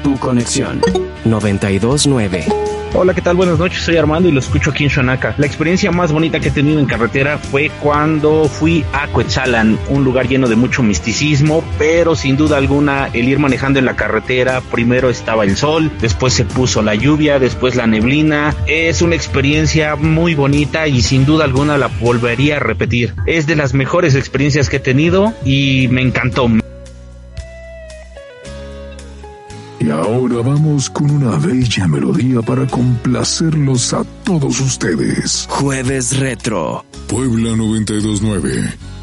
tu conexión. 92.9. Hola, ¿qué tal? Buenas noches, soy Armando y lo escucho aquí en Xonaca. La experiencia más bonita que he tenido en carretera fue cuando fui a Cuetzalan, un lugar lleno de mucho misticismo, pero sin duda alguna el ir manejando en la carretera, primero estaba el sol, después se puso la lluvia, después la neblina. Es una experiencia muy bonita y sin duda alguna la volvería a repetir. Es de las mejores experiencias que he tenido y me encantó. Y ahora vamos con una bella melodía para complacerlos a todos ustedes. Jueves Retro. Puebla 92.9.